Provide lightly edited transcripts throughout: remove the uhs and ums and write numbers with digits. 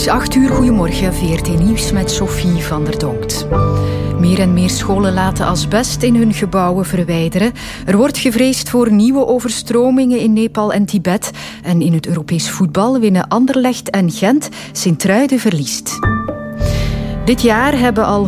is 8:00, goedemorgen, VRT Nieuws met Sophie van der Donkt. Meer en meer scholen laten asbest in hun gebouwen verwijderen. Er wordt gevreesd voor nieuwe overstromingen in Nepal en Tibet. En in het Europees voetbal winnen Anderlecht en Gent. Sint-Truiden verliest. Dit jaar hebben al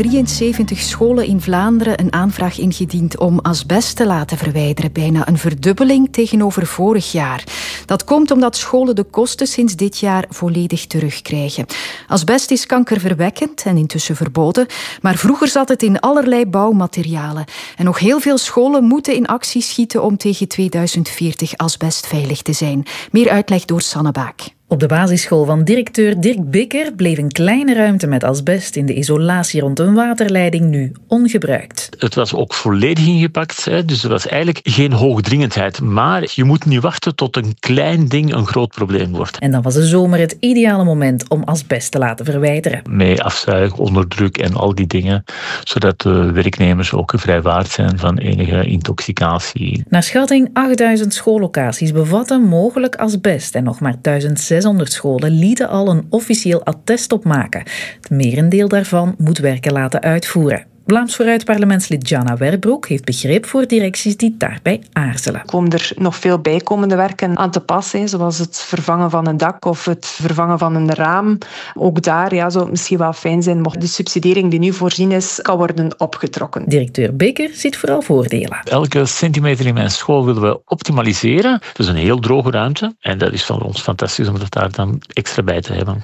173 scholen in Vlaanderen een aanvraag ingediend om asbest te laten verwijderen. Bijna een verdubbeling tegenover vorig jaar. Dat komt omdat scholen de kosten sinds dit jaar volledig terugkrijgen. Asbest is kankerverwekkend en intussen verboden, maar vroeger zat het in allerlei bouwmaterialen. En nog heel veel scholen moeten in actie schieten om tegen 2040 asbestveilig te zijn. Meer uitleg door Sanne Baak. Op de basisschool van directeur Dirk Bikker bleef een kleine ruimte met asbest in de isolatie rond een waterleiding nu ongebruikt. Het was ook volledig ingepakt, dus er was eigenlijk geen hoogdringendheid. Maar je moet niet wachten tot een klein ding een groot probleem wordt. En dan was de zomer het ideale moment om asbest te laten verwijderen. Met afzuig, onderdruk en al die dingen, zodat de werknemers ook vrijwaard zijn van enige intoxicatie. Naar schatting 8000 schoollocaties bevatten mogelijk asbest en nog maar 1600 scholen lieten al een officieel attest opmaken. Het merendeel daarvan moet werken laten uitvoeren. Vlaams Vooruit parlementslid Jana Werbroek heeft begrip voor directies die daarbij aarzelen. Komen er nog veel bijkomende werken aan te passen, zoals het vervangen van een dak of het vervangen van een raam. Ook daar zou het misschien wel fijn zijn mocht de subsidiëring die nu voorzien is, kan worden opgetrokken. Directeur Bikker ziet vooral voordelen. Elke centimeter in mijn school willen we optimaliseren. Het is een heel droge ruimte en dat is van ons fantastisch om dat daar dan extra bij te hebben.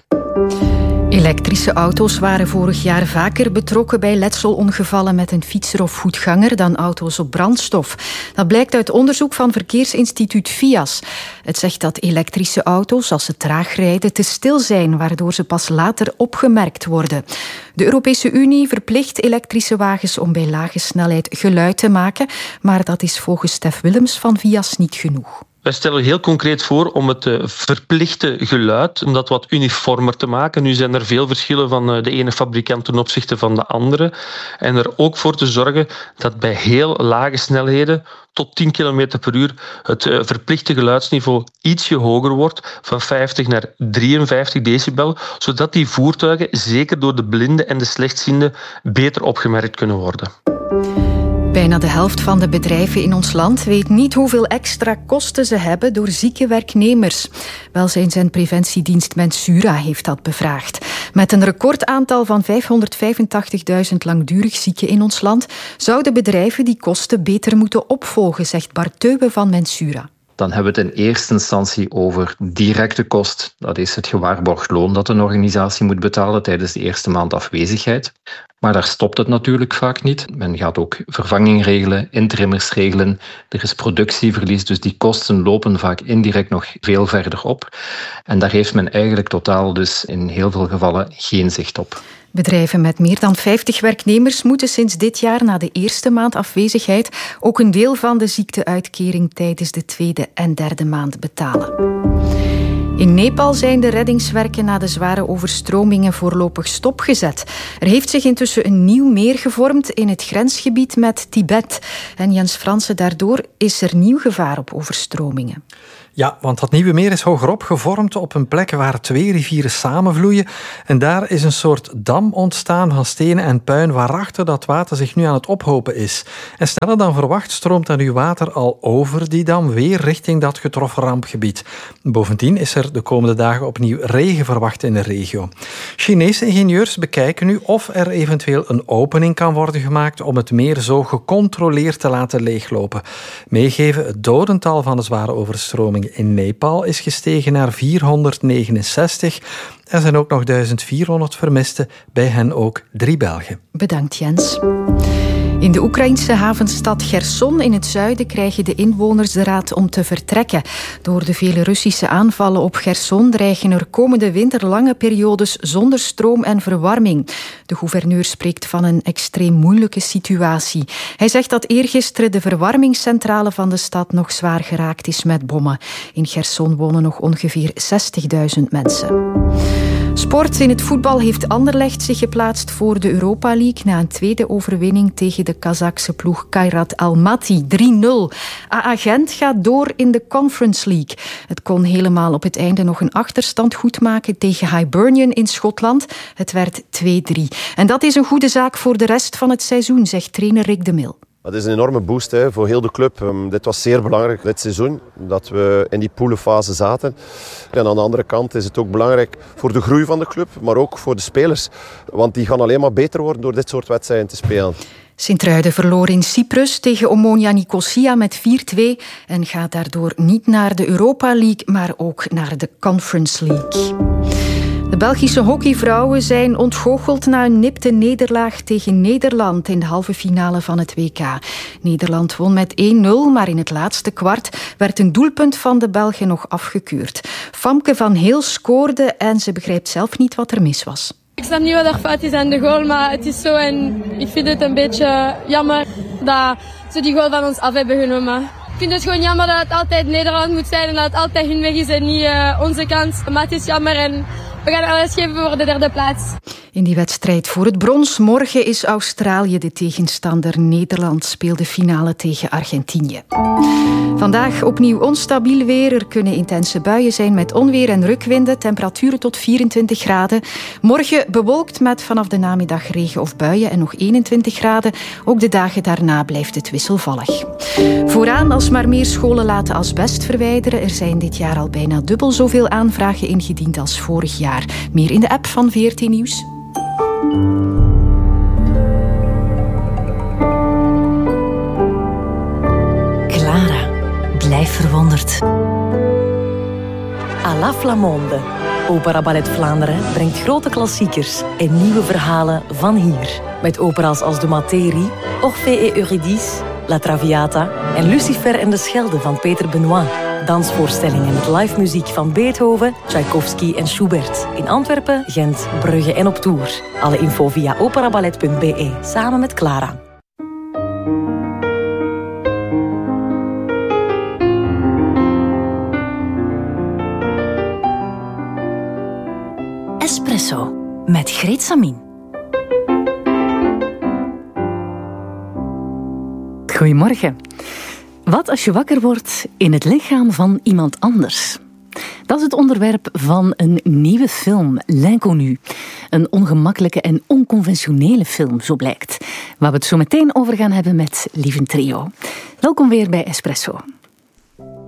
Elektrische auto's waren vorig jaar vaker betrokken bij letselongevallen met een fietser of voetganger dan auto's op brandstof. Dat blijkt uit onderzoek van verkeersinstituut VIAS. Het zegt dat elektrische auto's, als ze traag rijden, te stil zijn, waardoor ze pas later opgemerkt worden. De Europese Unie verplicht elektrische wagens om bij lage snelheid geluid te maken, maar dat is volgens Stef Willems van VIAS niet genoeg. Wij stellen heel concreet voor om het verplichte geluid, om dat wat uniformer te maken. Nu zijn er veel verschillen van de ene fabrikant ten opzichte van de andere. En er ook voor te zorgen dat bij heel lage snelheden, tot 10 km per uur, het verplichte geluidsniveau ietsje hoger wordt, van 50 naar 53 decibel, zodat die voertuigen, zeker door de blinden en de slechtzienden, beter opgemerkt kunnen worden. Bijna de helft van de bedrijven in ons land weet niet hoeveel extra kosten ze hebben door zieke werknemers. Welzijns- en preventiedienst Mensura heeft dat bevraagd. Met een recordaantal van 585.000 langdurig zieken in ons land zouden bedrijven die kosten beter moeten opvolgen, zegt Bart Teuben van Mensura. Dan hebben we het in eerste instantie over directe kost. Dat is het gewaarborgd loon dat een organisatie moet betalen tijdens de eerste maand afwezigheid. Maar daar stopt het natuurlijk vaak niet. Men gaat ook vervanging regelen, interimmers regelen. Er is productieverlies, dus die kosten lopen vaak indirect nog veel verder op. En daar heeft men eigenlijk totaal dus in heel veel gevallen geen zicht op. Bedrijven met meer dan 50 werknemers moeten sinds dit jaar na de eerste maand afwezigheid ook een deel van de ziekteuitkering tijdens de tweede en derde maand betalen. In Nepal zijn de reddingswerken na de zware overstromingen voorlopig stopgezet. Er heeft zich intussen een nieuw meer gevormd in het grensgebied met Tibet. En Jens Fransen, daardoor is er nieuw gevaar op overstromingen. Ja, want dat nieuwe meer is hogerop gevormd op een plek waar 2 rivieren samenvloeien. En daar is een soort dam ontstaan van stenen en puin waarachter dat water zich nu aan het ophopen is. En sneller dan verwacht stroomt dan nu water al over die dam weer richting dat getroffen rampgebied. Bovendien is er de komende dagen opnieuw regen verwacht in de regio. Chinese ingenieurs bekijken nu of er eventueel een opening kan worden gemaakt om het meer zo gecontroleerd te laten leeglopen. Meegeven, het dodental van de zware overstroming in Nepal is gestegen naar 469. Er zijn ook nog 1400 vermisten, bij hen ook 3 Belgen. Bedankt, Jens. In de Oekraïnse havenstad Cherson in het zuiden krijgen de inwoners de raad om te vertrekken. Door de vele Russische aanvallen op Cherson dreigen er komende winter lange periodes zonder stroom en verwarming. De gouverneur spreekt van een extreem moeilijke situatie. Hij zegt dat eergisteren de verwarmingscentrale van de stad nog zwaar geraakt is met bommen. In Cherson wonen nog ongeveer 60.000 mensen. Sport. In het voetbal heeft Anderlecht zich geplaatst voor de Europa League na een tweede overwinning tegen de Kazachse ploeg Kairat Almaty 3-0. AA Gent gaat door in de Conference League. Het kon helemaal op het einde nog een achterstand goedmaken tegen Hibernian in Schotland. Het werd 2-3. En dat is een goede zaak voor de rest van het seizoen, zegt trainer Rick de Mil. Dat is een enorme boost voor heel de club. Dit was zeer belangrijk dit seizoen, dat we in die poelenfase zaten. En aan de andere kant is het ook belangrijk voor de groei van de club, maar ook voor de spelers. Want die gaan alleen maar beter worden door dit soort wedstrijden te spelen. Sint-Truiden verloor in Cyprus tegen Omonia Nicosia met 4-2 en gaat daardoor niet naar de Europa League, maar ook naar de Conference League. De Belgische hockeyvrouwen zijn ontgoocheld na een nipte nederlaag tegen Nederland in de halve finale van het WK. Nederland won met 1-0, maar in het laatste kwart werd een doelpunt van de Belgen nog afgekeurd. Famke van Heel scoorde en ze begrijpt zelf niet wat er mis was. Ik snap niet wat er fout is aan de goal, maar het is zo en ik vind het een beetje jammer dat ze die goal van ons af hebben genomen. Ik vind het gewoon jammer dat het altijd Nederland moet zijn en dat het altijd hun weg is en niet onze kans. Maar het is jammer en we gaan alles geven voor de derde plaats. In die wedstrijd voor het brons morgen is Australië de tegenstander. Nederland speelt de finale tegen Argentinië. Vandaag opnieuw onstabiel weer. Er kunnen intense buien zijn met onweer en rukwinden. Temperaturen tot 24 graden. Morgen bewolkt met vanaf de namiddag regen of buien en nog 21 graden. Ook de dagen daarna blijft het wisselvallig. Vooraan alsmaar meer scholen laten asbest verwijderen. Er zijn dit jaar al bijna dubbel zoveel aanvragen ingediend als vorig jaar. Meer in de app van VRT Nieuws. Clara, blijf verwonderd. À la Flamande. Opera Ballet Vlaanderen brengt grote klassiekers en nieuwe verhalen van hier. Met opera's als De Materie, Orphée et Eurydice, La Traviata en Lucifer en de Schelde van Peter Benoit. Dansvoorstellingen met live muziek van Beethoven, Tchaikovsky en Schubert. In Antwerpen, Gent, Brugge en op tour. Alle info via operaballet.be, samen met Clara. Espresso met Greet Samin. Goedemorgen. Wat als je wakker wordt in het lichaam van iemand anders? Dat is het onderwerp van een nieuwe film, L'Inconnu. Een ongemakkelijke en onconventionele film, zo blijkt. Waar we het zo meteen over gaan hebben met Lieven Trio. Welkom weer bij Espresso.